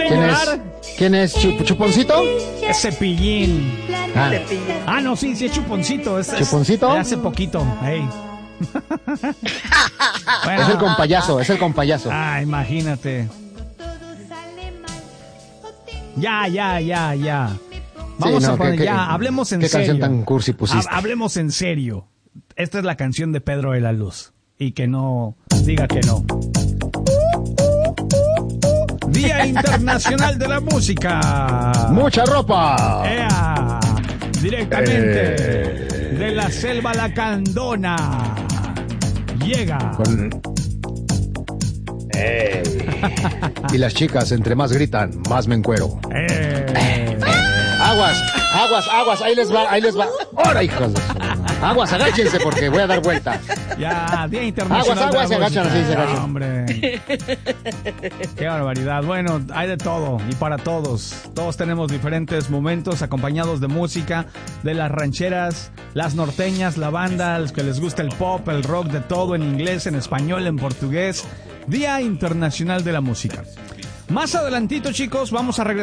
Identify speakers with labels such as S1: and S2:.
S1: llorar?
S2: ¿Quién es? ¿Chuponcito?
S1: Es Cepillín. No, sí, es Chuponcito.
S2: ¿Chuponcito?
S1: Hace poquito. Hey.
S2: Bueno. Es el compayazo.
S1: Imagínate. Ya. Vamos a poner, hablemos en serio.
S2: ¿Qué canción tan cursi pusiste?
S1: Hablemos en serio. Esta es la canción de Pedro de la Luz. Y que no diga que no. Día Internacional de la Música.
S2: ¡Mucha ropa!
S1: Directamente de la selva lacandona. Llega.
S2: Y las chicas, entre más gritan, más me encuero. Aguas, ahí les va. ¡Ahora, hijos de su... Aguas, agáchense porque voy a dar vuelta.
S1: Ya, Día Internacional.
S2: Aguas, se agachan así, se agachan.
S1: Hombre. Qué barbaridad. Bueno, hay de todo y para todos. Todos tenemos diferentes momentos acompañados de música, de las rancheras, las norteñas, la banda, los que les gusta el pop, el rock, de todo, en inglés, en español, en portugués. Día Internacional de la Música. Más adelantito, chicos, vamos a regresar